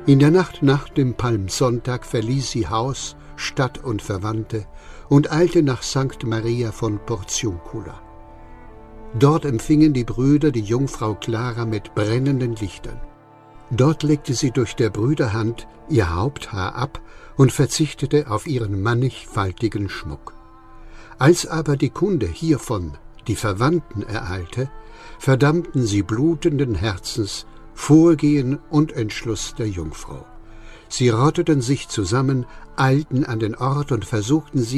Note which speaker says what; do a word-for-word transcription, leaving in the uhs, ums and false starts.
Speaker 1: In der Nacht nach dem Palmsonntag verließ sie Haus, Stadt und Verwandte und eilte nach Sankt Maria von Portiuncula. Dort empfingen die Brüder die Jungfrau Clara mit brennenden Lichtern. Dort legte sie durch der Brüder Hand ihr Haupthaar ab und verzichtete auf ihren mannigfaltigen Schmuck. Als aber die Kunde hiervon die Verwandten ereilte, verdammten sie blutenden Herzens Vorgehen und Entschluss der Jungfrau. Sie rotteten sich zusammen, eilten an den Ort und versuchten sie,